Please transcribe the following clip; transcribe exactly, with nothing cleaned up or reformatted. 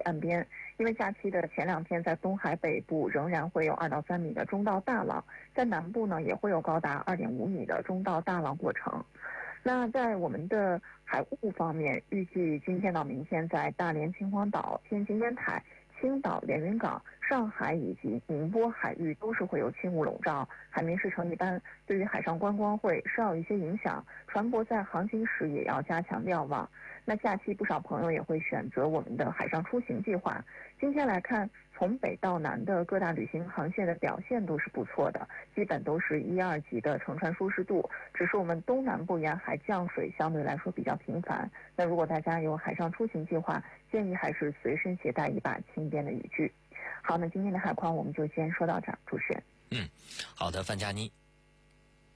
岸边。因为假期的前两天，在东海北部仍然会有二到三米的中到大浪，在南部呢也会有高达二点五米的中到大浪过程。那在我们的海雾方面，预计今天到明天，在大连、秦皇岛、天津烟台、青岛、连云港、上海以及宁波海域都是会有轻雾笼罩，海面湿程一般，对于海上观光会稍有一些影响，船舶在航行时也要加强瞭望。那假期不少朋友也会选择我们的海上出行计划。今天来看，从北到南的各大旅行航线的表现都是不错的，基本都是一二级的乘船舒适度，只是我们东南部沿海降水相对来说比较频繁。那如果大家有海上出行计划，建议还是随身携带一把轻便的雨具。好，那今天的海况我们就先说到这儿，主持人。 嗯，好的，范佳妮。